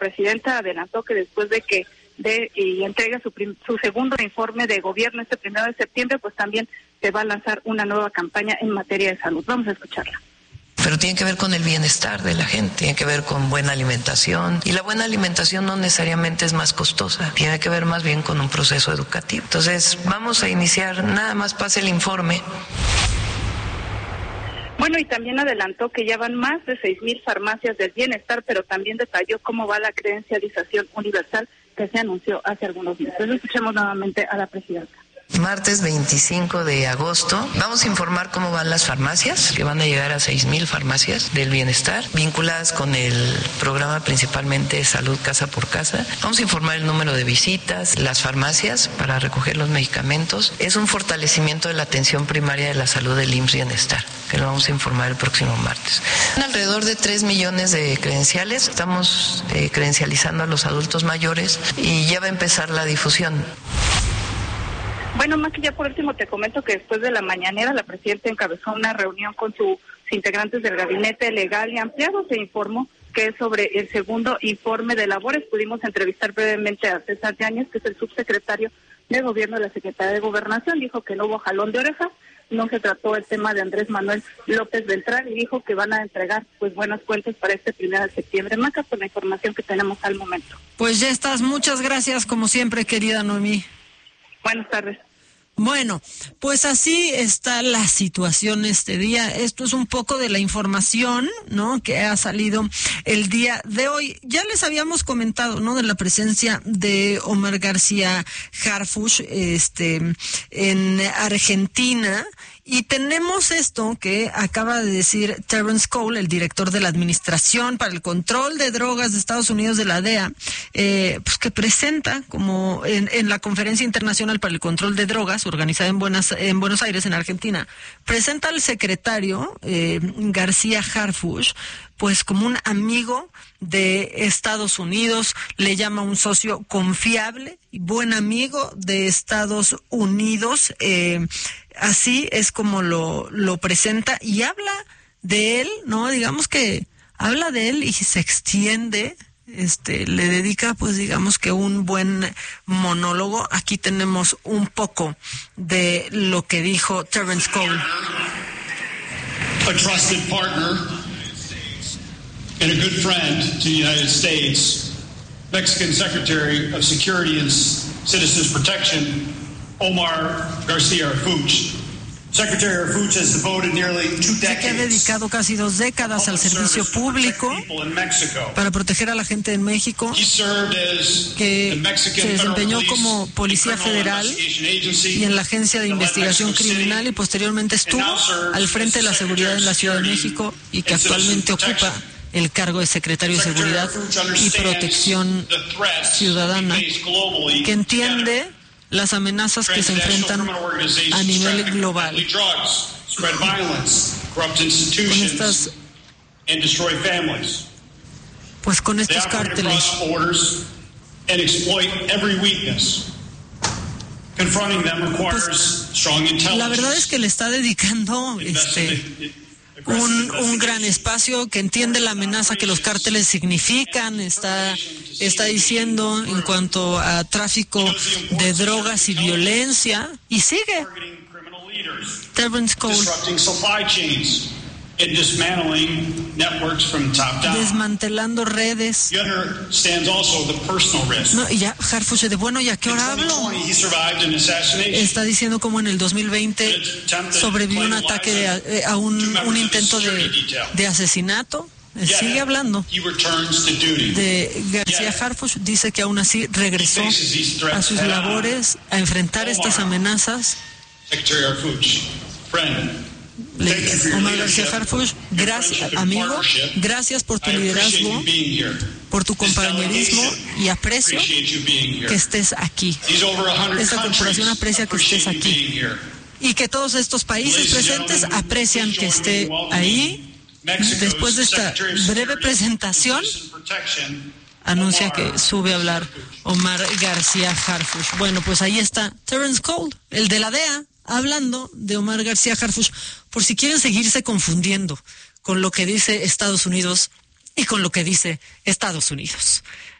presidenta adelantó que después de que entrega su segundo informe de gobierno este 1 de septiembre, pues también se va a lanzar una nueva campaña en materia de salud. Vamos a escucharla. Pero tiene que ver con el bienestar de la gente, tiene que ver con buena alimentación, y la buena alimentación no necesariamente es más costosa, tiene que ver más bien con un proceso educativo. Entonces vamos a iniciar, nada más pase el informe. Bueno, y también adelantó que ya van más de 6,000 farmacias del bienestar, pero también detalló cómo va la credencialización universal que se anunció hace algunos meses. Escuchemos nuevamente a la presidenta. Martes 25 de agosto vamos a informar cómo van las farmacias, que van a llegar a 6,000 farmacias del bienestar, vinculadas con el programa principalmente Salud Casa por Casa. Vamos a informar el número de visitas, las farmacias para recoger los medicamentos. Es un fortalecimiento de la atención primaria de la salud del IMSS Bienestar, que lo vamos a informar el próximo martes. Alrededor de 3 millones de credenciales. Estamos credencializando a los adultos mayores y ya va a empezar la difusión. Bueno, Maki, ya por último te comento que después de la mañanera la presidenta encabezó una reunión con sus integrantes del gabinete legal y ampliado. Se informó que es sobre el segundo informe de labores. Pudimos entrevistar brevemente a César Yáñez, que es el subsecretario de Gobierno de la Secretaría de Gobernación. Dijo que no hubo jalón de orejas, no se trató el tema de Andrés Manuel López Beltrán, y dijo que van a entregar pues buenas cuentas para este 1 de septiembre. Maca, por la información que tenemos al momento. Pues ya estás, muchas gracias como siempre, querida Noemí. Buenas tardes. Bueno, pues así está la situación este día. Esto es un poco de la información, ¿no?, que ha salido el día de hoy. Ya les habíamos comentado, ¿no?, de la presencia de Omar García Harfuch, en Argentina. Y tenemos esto que acaba de decir Terence Cole, el director de la Administración para el Control de Drogas de Estados Unidos, de la DEA, pues que presenta, como en la Conferencia Internacional para el Control de Drogas, organizada en Buenos Aires, en Argentina, presenta al secretario García Harfuch pues como un amigo de Estados Unidos, le llama un socio confiable y buen amigo de Estados Unidos. Así es como lo presenta y habla de él, ¿no? Digamos que habla de él y se extiende, le dedica, pues digamos que un buen monólogo. Aquí tenemos un poco de lo que dijo Terence Cole. A trusted partner and a good friend to the United States, Mexican Secretary of Security and Citizens Protection, Omar García Harfuch. Secretary Harfuch has devoted nearly 2 decades. Que ha dedicado casi 2 décadas al servicio público para proteger a la gente en México, que se desempeñó como policía federal y en la Agencia de Investigación Criminal, y posteriormente estuvo al frente de la seguridad en la Ciudad de México, y que actualmente ocupa el cargo de secretario de Seguridad y Protección Ciudadana, que entiende las amenazas que se enfrentan a nivel global con estos cárteles. Pues, la verdad es que le está dedicando un gran espacio, que entiende la amenaza que los cárteles significan. Está diciendo en cuanto a tráfico de drogas y violencia, y sigue Terence Cole desmantelando redes. No, y ya Harfuch de bueno, ¿y a qué hora hablo? Está diciendo como en el 2020 sobrevivió un ataque a un intento de asesinato. Sigue hablando de García Harfuch. Dice que aún así regresó a sus labores, a enfrentar estas amenazas. Omar García Harfuch, gracias, amigo, gracias por tu liderazgo, por tu compañerismo, y aprecio que estés aquí. Esta corporación aprecia que estés aquí, y que todos estos países presentes aprecian que esté ahí. Después de esta breve presentación, anuncia que sube a hablar Omar García Harfuch. Bueno, pues ahí está Terence Cole, el de la DEA, hablando de Omar García Harfuch, por si quieren seguirse confundiendo con lo que dice Estados Unidos y con lo que dice Estados Unidos.